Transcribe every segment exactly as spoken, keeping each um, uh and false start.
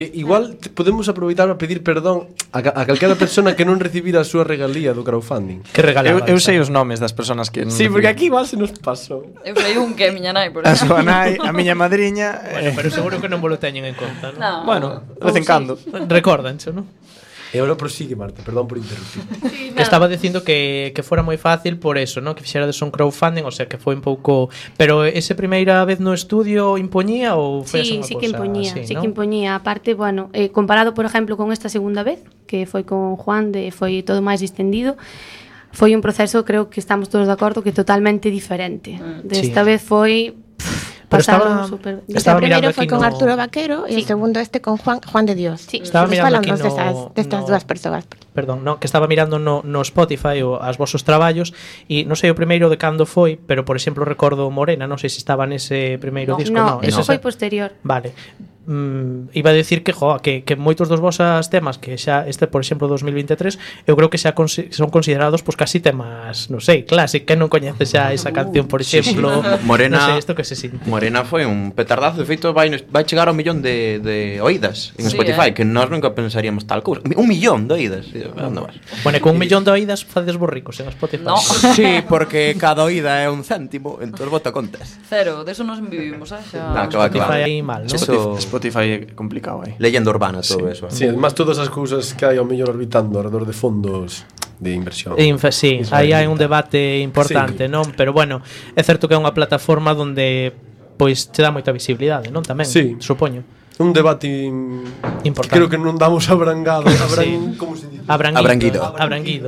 Igual podemos aproveitar para pedir perdón a, a calquera persona que non recibira a súa regalía do crowdfunding. Que regalaba? Eu, eu sei os nomes das persoas que non Sí, porque reciben. aquí igual se nos pasou. Eu sei un que é miña nai, por A exemplo. súa nai, a miña madriña. Bueno, eh, pero seguro que non vos lo teñen en conta, non? No. Bueno, de vez en cando. Recórdancho, non? E agora prosigue, Marta, perdón por interrumpir. Sí, Que nada. estaba dicindo que, que fora moi fácil por eso, ¿no? Que fixerades un crowdfunding, o sea, que foi un pouco... Pero ese primeira vez no estudio impoñía ou foi Sí, unha sí cosa que impoñía, así, sí ¿no? que impoñía. Aparte, bueno, eh, comparado, por exemplo, con esta segunda vez, que foi con Juan, de foi todo máis distendido, foi un proceso, creo que estamos todos de acordo, que totalmente diferente. Desta Sí. vez foi... pff, Pero pasarlo estaba, super... estaba el mirando primero aquí fue con no... Arturo Vaquero y Sí. el segundo este con Juan Juan de Dios. Sí. Estaba Pues mirando aquí falamos no, de estas, de estas no, dúas persoas. Perdón, no, que estaba mirando no, no Spotify o as vosos traballos e non sei o primeiro de cando foi, pero por exemplo recordo Morena, non sei se estaba nese primeiro No, disco, no, eso ese foi xa- posterior. Vale. Mm, iba a decir que, jo, que, que moitos dos vosas temas que xa este, por exemplo, dos mil vinte e tres, eu creo que xa consi- son considerados pues casi temas, non sei, clásico, que non coñece xa esa canción, por exemplo. Morena- non sei isto que se sinte. Morena foi un petardazo, de feito vai, vai chegar ao millón de, de oídas en Sí, Spotify, eh. que nós nunca pensaríamos tal cousa. Un millón de oídas. Onde vas? Bueno, e con un millón de oídas faces vos ricos en Spotify. No. Sí, porque cada oída é un céntimo, entón bota contas. Cero, de eso nos vivimos, eh? Xa... Nah, que va, que va. Spotify aí mal, non? Eso- Spotify é complicado aí. Leyenda urbana, todo eso. Sí, además todas as cousas que hai ao mellor orbitando alrededor de fondos de inversión. Infa, sí, Iso aí é hai un debate importante, Sí. non? Pero bueno, é certo que é unha plataforma onde pois te dá moita visibilidade, non? Tamén, Sí. supoño. Un debate in- Importante. Creo que non damos abrangado, abrang, como se dice? Abranguido. Abranguido. Abranguido.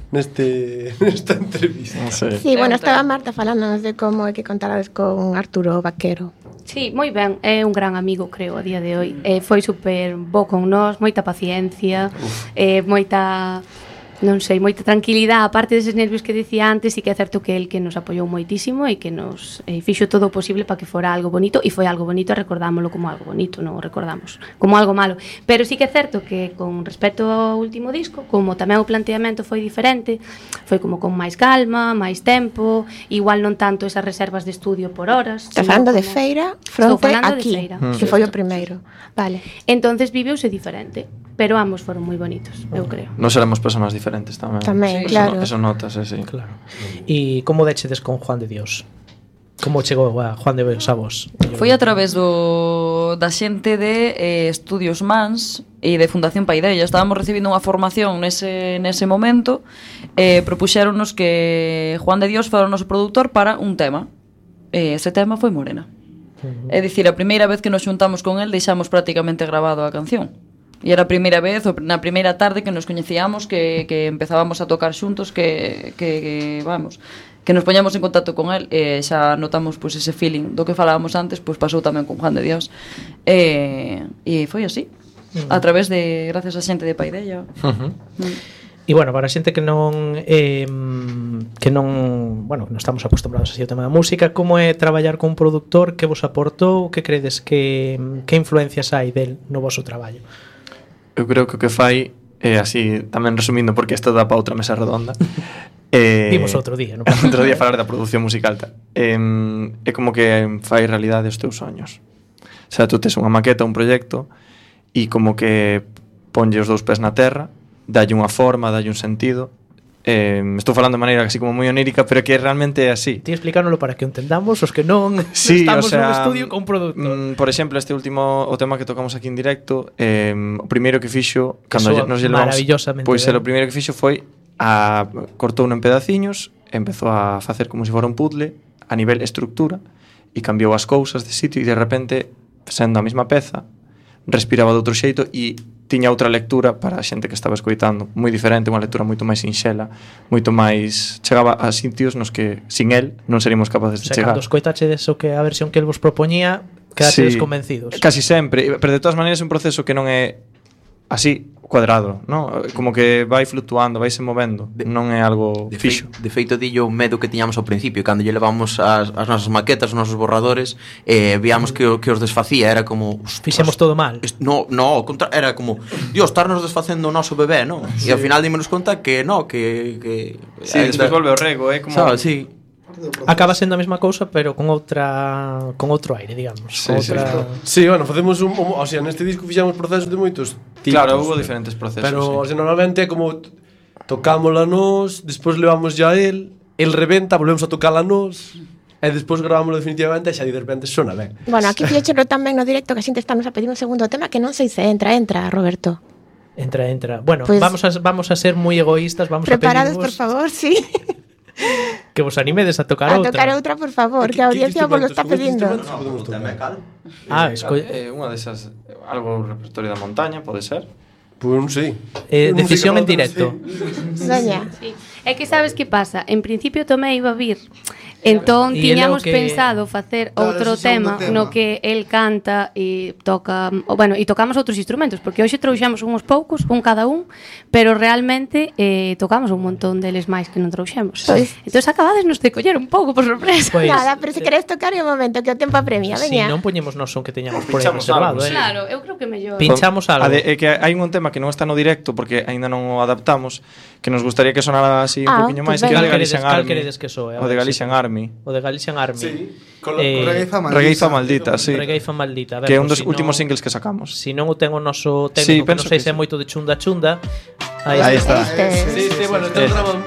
Neste nesta entrevista. Sí. Sí, bueno, Sempre. estaba Marta falándonos de como é que contarades con Arturo Vaquero. Sí, moi ben, é un gran amigo, creo, a día de hoy. Eh, foi super bo con nós, moita paciencia, eh, moita, non sei, moita tranquilidade, aparte deses nervios que dicía antes, e que é certo que el que nos apoiou moitísimo e que nos eh, fixo todo o posible para que fora algo bonito, e foi algo bonito, e recordámoslo como algo bonito, non o recordamos como algo malo. Pero sí que é certo que con respecto ao último disco, como tamén o planteamento foi diferente, foi como con máis calma, máis tempo, igual non tanto esas reservas de estudio por horas. Estás sino falando de como- Feira, Estou fronte falando de aquí, Feira. que foi o primeiro. Vale. Entonces viveuse diferente, pero ambos foron moi bonitos, eu creo. Nos éramos persoas diferentes tamén. Tamén, Sí, claro. Eso, no, eso notas, eh, sí. Claro. E como dechedes con Juan de Dios? Como chegou a Juan de Dios a vos? Foi a través do, da xente de eh, Estudios Mans e de Fundación Paideia. Estábamos recibindo unha formación nese, nese momento e eh, propuxéronos que Juan de Dios fora o noso produtor para un tema. E ese tema foi Morena. Uh-huh. É dicir, a primeira vez que nos xuntamos con el deixamos prácticamente grabado a canción. E era a primeira vez, ou na primeira tarde que nos coñecíamos, que, que empezábamos a tocar xuntos, que, que, que vamos, que nos poñamos en contacto con el, e xa notamos pois, ese feeling do que falábamos antes, pois pasou tamén con Juan de Dios. E, e foi así, a través de, gracias a xente de Paideia. Uh-huh. Mm. E bueno, para a xente que non eh, que non, bueno, non estamos acostumbrados así ao tema da música, como é traballar con un produtor, que vos aportou, que credes que que influencias hai del no voso traballo? Eu creo que o que fai é así, tamén resumindo, porque isto dá para outra mesa redonda. eh, Vimos outro día, non? Outro día falar da produción musical. Ta. Eh, é como que fai realidade os teus soños. O sea, tú tes unha maqueta, un proxecto, e como que ponlle os dous pés na terra, dalle unha forma, dalle un sentido. Eh, estou falando de maneira así como moi onírica, pero que realmente é así. Ti explícanos para que o entendamos os que non Sí, estamos o sea, nun estudio con un productor. Mm, por exemplo, este último o tema que tocamos aquí en directo, eh, o primeiro que fixo cando soa nos levamos, maravillosamente pois ben. o primeiro que fixo foi a cortouno en pedaciños, empezou a facer como se fora un puzzle a nivel estructura e cambiou as cousas de sitio e de repente, sendo a mesma peza, respiraba de outro xeito e tiña outra lectura para a xente que estaba escoitando, moi diferente, unha lectura moito máis sinxela, moito máis, chegaba a sitios nos que sin el non seríamos capaces O sea, de chegar. cando escoitachedes o que a versión que el vos propoñía, quedachedes Sí, convencidos. Casi sempre, pero de todas maneiras é un proceso que non é así cuadrado, ¿no? Como que vai fluctuando, vai se movendo, De- non é algo De, fixo. fei, de feito, dillo o medo que tiñamos ao principio, cando lle levamos as, as nosas maquetas, os nosos borradores, eh, víamos que, o- que os desfacía, era como... Fixemos todo mal. est- No, no, ao contra, era como, Dios, estarnos desfacendo o noso bebé, non? E ao final dímonos conta que no, que... que Sí, despois volve o rego, é como Sabes, sí. acaba sendo a mesma cousa, pero con outra con outro aire, digamos. Sí, con sí, outra... Sí, bueno, facemos un, un, o sea, neste disco fixamos procesos de moitos tipos. Claro, hubo diferentes procesos. Pero, sí. o sea, normalmente é como t- tocámola nós, despois levamos ya el, el rebenta, volvemos a tocala nós, e despois gravámoslo definitivamente e xa de repente sona ben. Bueno, aquí fíxelo tamén no directo que a xente está nos a pedir un segundo tema que non sei se entra, entra, Roberto. Entra, entra. Bueno, Pues- vamos a vamos a ser moi egoístas, vamos Preparados, a por pedirvos favor, sí. que vos animedes a tocar A outra. tocar outra, por favor, que a audiencia vos lo está pedindo. Ah, esco... Eh, unha desas, algo repertorio da montaña, pode ser. Pois non sei. eh, Música decisión en nota, non directo. sei. Soña. Sí. É que sabes que pasa? En principio Tomé iba a vir. Entón E tiñamos ele o que- pensado facer Claro, outro ese segundo tema, tema. no que el canta e toca, o bueno, e tocamos outros instrumentos, porque hoxe trouxemos uns poucos, un cada un, pero realmente eh, tocamos un montón deles máis que non trouxemos. Pois. Entón acabades nos de coller un pouco por sorpresa. Pois, Nada, pero se queres tocar é o momento que o tempo apremia, si veña. non poñemos nos son que teñamos por aí Pinchamos reservado, algo, eh. Claro, eu creo que mellor. Pinchamos algo. A de, é que hai un tema que non está no directo porque aínda non o adaptamos, que nos gustaría que sonara así un Ah, poquinho pues máis, que é o de Cal Galician queredes- cal Army. queredes que soe? A O de ver, Galician sí. Army. O de Galician Army. Sí, con la, Eh, con Regueifa maldita. Regueifa maldita, sí. Regueifa maldita. A ver, Que é un pois dos si últimos non- singles que sacamos. Si non o ten o noso Sí, técnico, que non penso sei que se é sí. moito de chunda chunda. Aí, Aí está. está. Este. Sí, sí, bueno, este é un drama